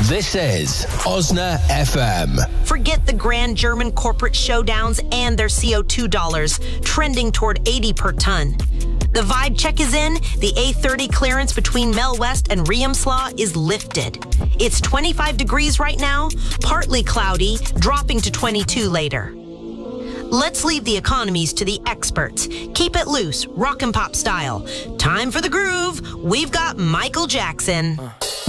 This is Osna FM. Forget the grand German corporate showdowns and their CO2 dollars, trending toward 80 per ton. The vibe check is in. The A30 clearance between Mel West and Riamslaw is lifted. It's 25 degrees right now, partly cloudy, dropping to 22 later. Let's leave the economies to the experts. Keep it loose, rock and pop style. Time for the groove. We've got Michael Jackson.